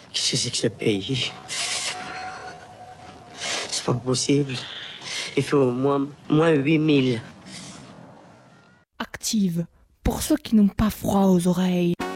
Qu'est-ce que c'est que ce pays? C'est pas possible. Il faut au moins 8000. Active, pour ceux qui n'ont pas froid aux oreilles.